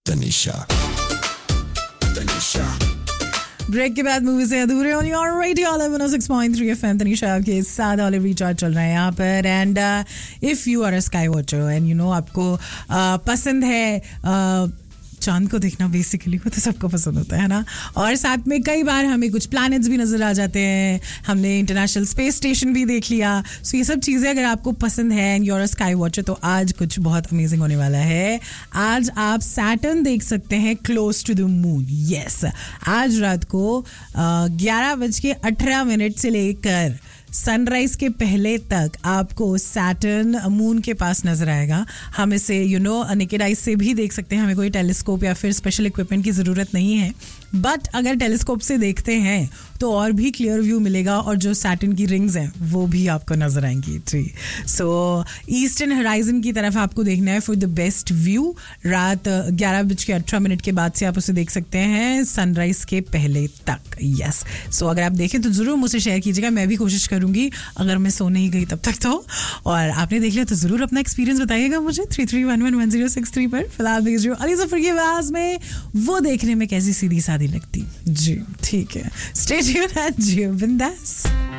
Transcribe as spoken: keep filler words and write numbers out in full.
Tanisha Tanisha break के बाद movie से अधूरे on your radio one O six point three FM Tanisha आपके साथ ऑलिव रिचार्ज चल रहा है यहाँ पर. And if you are a sky watcher and you know आपको uh, पसंद है uh, चांद को देखना, बेसिकली वो तो सबको पसंद होता है ना. और साथ में कई बार हमें कुछ प्लैनेट्स भी नजर आ जाते हैं. हमने इंटरनेशनल स्पेस स्टेशन भी देख लिया. सो ये सब चीज़ें अगर आपको पसंद है and you are a sky watcher तो आज कुछ बहुत अमेजिंग होने वाला है. आज आप सैटर्न देख सकते हैं close to the moon. Yes, आज रात को ग्यारह बज के अठारह मिनट से लेकर सनराइज के पहले तक आपको सैटर्न मून के पास नजर आएगा. हम इसे यू नो नेकेड आई से भी देख सकते हैं. हमें कोई टेलीस्कोप या फिर स्पेशल इक्विपमेंट की ज़रूरत नहीं है. बट अगर टेलीस्कोप से देखते हैं तो और भी क्लियर व्यू मिलेगा और जो सैटर्न की रिंग्स हैं वो भी आपको नजर आएंगी. जी, सो ईस्टर्न होराइजन की तरफ आपको देखना है फॉर द बेस्ट व्यू. रात ग्यारह बज के अठारह मिनट के बाद से आप उसे देख सकते हैं सनराइज के पहले तक. यस, सो अगर आप देखें तो ज़रूर मुझसे शेयर कीजिएगा. मैं भी कोशिश करूंगी अगर मैं सो नहीं गई तब तक तो. और आपने देख लिया तो ज़रूर अपना एक्सपीरियंस बताइएगा मुझे three three one one one zero six three पर. फिलहाल भेज रही हूँ अली ज़फर की आवाज़ में वो देखने में कैसी सीधी सादी लगती. जी ठीक है, स्टे ट्यून्ड एंड जियो बिंदास.